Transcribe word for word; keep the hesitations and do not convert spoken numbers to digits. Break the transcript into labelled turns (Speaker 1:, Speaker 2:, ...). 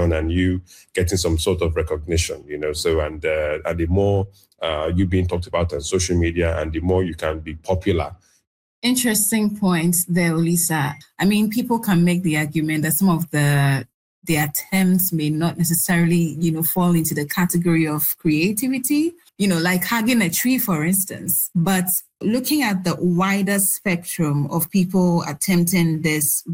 Speaker 1: person and you getting some sort of recognition, you know. So, and, uh, and the more uh, you being talked about on social media and the more you can be popular.
Speaker 2: Interesting points there, Olisa. I mean, people can make the argument that some of the the attempts may not necessarily, you know, fall into the category of creativity, you know, like hugging a tree, for instance. But looking at the wider spectrum of people attempting this